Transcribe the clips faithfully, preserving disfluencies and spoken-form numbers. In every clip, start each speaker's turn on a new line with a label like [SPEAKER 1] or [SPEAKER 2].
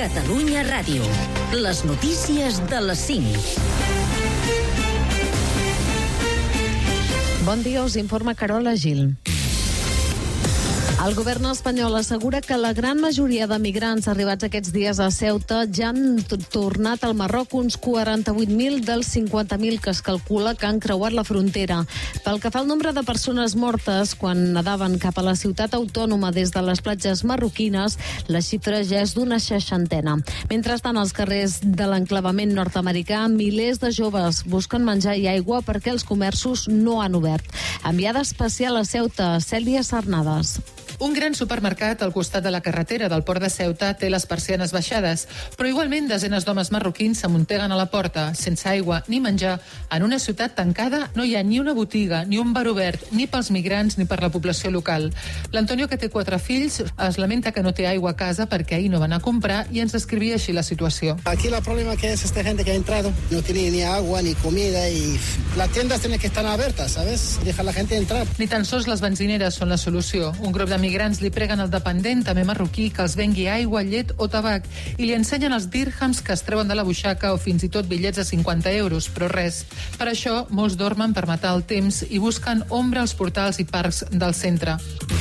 [SPEAKER 1] Catalunya Ràdio. Les notícies de les cinc.
[SPEAKER 2] Bon dia, us informa Carola Gil. El govern espanyol assegura que la gran majoria de migrants arribats aquests dies a Ceuta ja han tornat al Marroc, uns quaranta-vuit mil dels cinquanta mil que es calcula que han creuat la frontera. Pel que fa al nombre de persones mortes quan nadaven cap a la ciutat autònoma des de les platges marroquines, la xifra ja és d'una seixantena. Mentrestant, als carrers de l'enclavament nord-americà, milers de joves busquen menjar i aigua perquè els comerços no han obert. Enviada especial a Ceuta, Cèlia Sarnades.
[SPEAKER 3] Un gran supermercat al costat de la carretera del port de Ceuta té les persianes baixades, però igualment desenes d'homes marroquins s'amunteguen a la porta, sense aigua ni menjar. En una ciutat tancada no hi ha ni una botiga, ni un bar obert, ni pels migrants ni per la població local. L'Antonio, que té quatre fills, es lamenta que no té aigua a casa perquè ahir no van a comprar i ens descrivia així la situació.
[SPEAKER 4] Aquí el problema que es esta gente que ha entrado, no tiene ni agua ni comida y las tiendas tienen que estar abiertas, ¿sabes? Deja la gente entrar.
[SPEAKER 3] Ni tan sols les benzineres són la solució. Un grup de migrants li preguen al dependent, també marroquí, que els vengui aigua, llet o tabac i li ensenyen els dirhams que es treuen de la butxaca o fins i tot bitllets de cinquanta euros, però res. Per això, molts dormen per matar el temps i busquen ombra als portals i parcs del centre.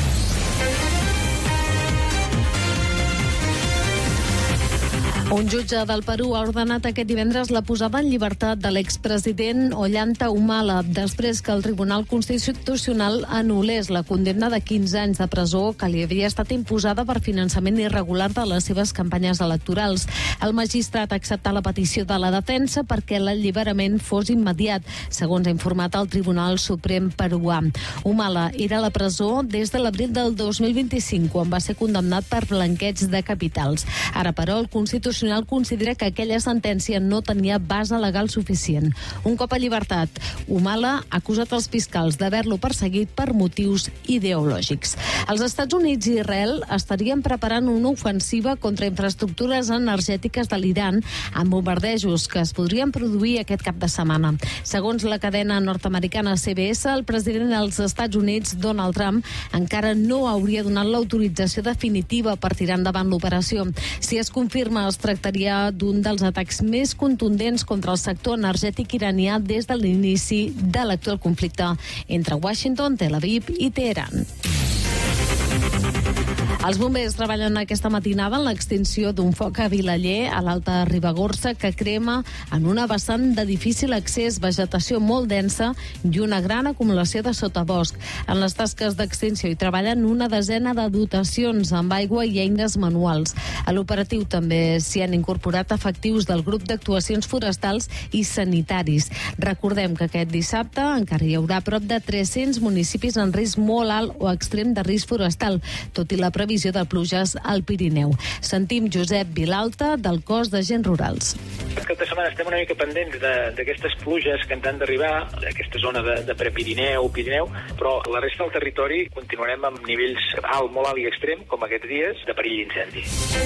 [SPEAKER 2] Un jutge del Perú ha ordenat aquest divendres la posada en llibertat de l'expresident Ollanta Humala després que el Tribunal Constitucional anul·lés la condemna de quinze anys de presó que li havia estat imposada per finançament irregular de les seves campanyes electorals. El magistrat ha acceptat la petició de la defensa perquè l'alliberament fos immediat, segons ha informat el Tribunal Suprem peruà. Humala era a la presó des de l'abril del dos mil vint-i-cinc, quan va ser condemnat per blanqueig de capitals. Ara, però, el Constitucional considera que aquella sentència no tenia base legal suficient. Un cop a llibertat, Humala ha acusat els fiscals d'haver-lo perseguit per motius ideològics. Els Estats Units i Israel estarien preparant una ofensiva contra infraestructures energètiques de l'Iran amb bombardejos que es podrien produir aquest cap de setmana. Segons la cadena nord-americana C B S, el president dels Estats Units, Donald Trump, encara no hauria donat l'autorització definitiva per tirar endavant l'operació. Si es confirma, es tractaria d'un dels atacs més contundents contra el sector energètic iranià des de l'inici de l'actual conflicte entre Washington, Tel Aviv i Teheran. Els bombers treballen aquesta matinada en l'extinció d'un foc a Vilaller, a l'Alta Ribagorça, que crema en una vessant de difícil accés, vegetació molt densa i una gran acumulació de sotabosc. En les tasques d'extinció hi treballen una desena de dotacions amb aigua i eines manuals. A l'operatiu també s'hi han incorporat efectius del grup d'actuacions forestals i sanitaris. Recordem que aquest dissabte encara hi haurà prop de tres-cents municipis en risc molt alt o extrem de risc forestal, tot i la previsió de pluges al Pirineu. Sentim Josep Vilalta, del Cos d'Agents Rurals.
[SPEAKER 5] Aquesta setmana estem una mica pendents d'aquestes pluges que ens han d'arribar, d'aquesta zona de, de Prepirineu, Pirineu, però la resta del territori continuarem amb nivells alt, molt alt i extrem, com aquests dies, de perill d'incendi.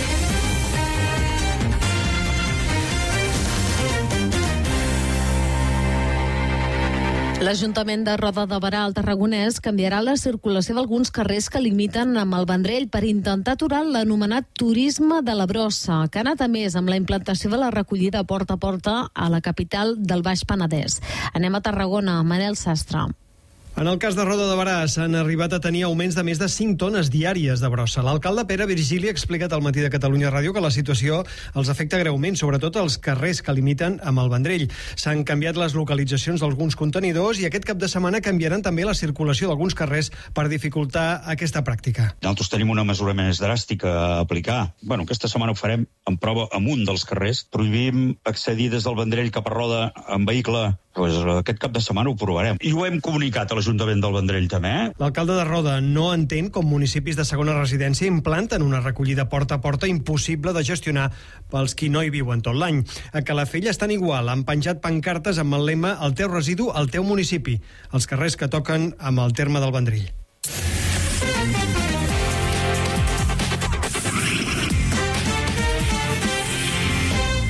[SPEAKER 2] L'Ajuntament de Roda de Berà, al Tarragonès, canviarà la circulació d'alguns carrers que limiten amb el Vendrell per intentar aturar l'anomenat turisme de la brossa, que ha anat a més amb la implantació de la recollida porta a porta a la capital del Baix Penedès. Anem a Tarragona, Manel Sastre.
[SPEAKER 6] En el cas de Roda de Berà s'han arribat a tenir augments de més de cinc tones diàries de brossa. L'alcalde Pere Virgili ha explicat al Matí de Catalunya Ràdio que la situació els afecta greument, sobretot als carrers que limiten amb el Vendrell. S'han canviat les localitzacions d'alguns contenidors i aquest cap de setmana canviaran també la circulació d'alguns carrers per dificultar aquesta pràctica.
[SPEAKER 7] Nosaltres tenim una mesura més dràstica a aplicar. Bueno, aquesta setmana ho farem en prova amunt dels carrers. Prohibim accedir des del Vendrell cap a Roda amb vehicle. Pues aquest cap de setmana ho provarem. I ho hem comunicat a l'Ajuntament del Vendrell també. Eh?
[SPEAKER 6] L'alcalde de Roda no entén com municipis de segona residència implanten una recollida porta a porta impossible de gestionar pels qui no hi viuen tot l'any. A Calafell estan igual, han penjat pancartes amb el lema "El teu residu, el teu municipi", els carrers que toquen amb el terme del Vendrell.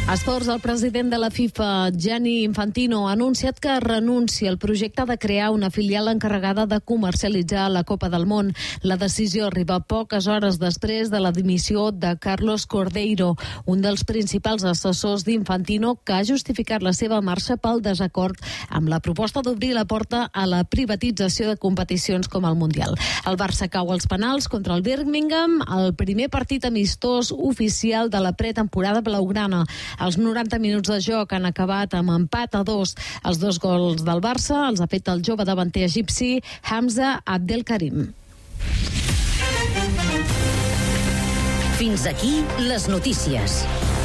[SPEAKER 2] Esports, el president de la FIFA, Gianni Infantino, ha anunciat que renuncia al projecte de crear una filial encarregada de comercialitzar la Copa del Món. La decisió arriba poques hores després de la dimissió de Carlos Cordeiro, un dels principals assessors d'Infantino, que ha justificat la seva marxa pel desacord amb la proposta d'obrir la porta a la privatització de competicions com el Mundial. El Barça cau als penals contra el Birmingham, el primer partit amistós oficial de la pretemporada blaugrana. Els noranta minuts de joc han acabat amb empat a dos. Els dos gols del Barça els ha fet el jove davanter egipci Hamza Abdelkarim.
[SPEAKER 1] Fins aquí les notícies.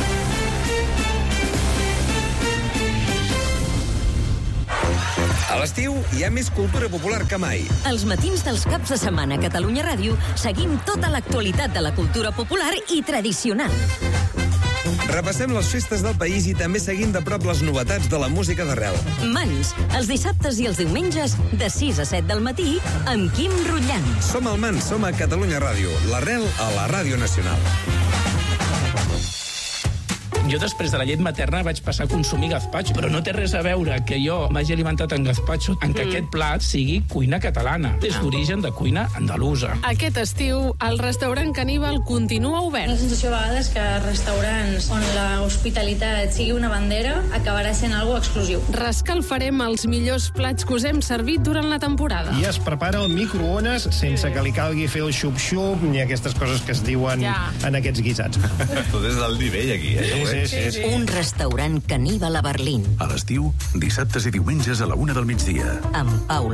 [SPEAKER 8] A l'estiu hi ha més cultura popular que mai.
[SPEAKER 1] Els matins dels caps de setmana a Catalunya Ràdio seguim tota l'actualitat de la cultura popular i tradicional.
[SPEAKER 8] Repassem les festes del país i també seguim de prop les novetats de la música d'arrel.
[SPEAKER 1] Mans, els dissabtes i els diumenges de sis a set del matí amb Quim Rutllant.
[SPEAKER 8] Som al Mans, som a Catalunya Ràdio, l'arrel a la Ràdio Nacional.
[SPEAKER 9] Jo després de la llet materna vaig passar a consumir gazpacho, però no té res a veure que jo m'hagi alimentat en gazpacho en que mm. aquest plat sigui cuina catalana. És d'origen de cuina andalusa.
[SPEAKER 10] Aquest estiu, el restaurant Caníbal continua obert.
[SPEAKER 11] La sensació a vegades que restaurants on l'hospitalitat sigui una bandera acabarà sent algo exclusiu.
[SPEAKER 10] Rescalfarem els millors plats que us hem servit durant la temporada.
[SPEAKER 12] I es prepara al microones sense que li calgui fer el xup-xup ni aquestes coses que es diuen ja. en aquests guisats.
[SPEAKER 13] Tot és del nivell aquí, eh?
[SPEAKER 12] Sí, sí, sí, sí.
[SPEAKER 1] Un restaurant caníbal a Berlín.
[SPEAKER 13] A l'estiu, dissabtes i diumenges a la una del migdia.
[SPEAKER 1] Amb Pau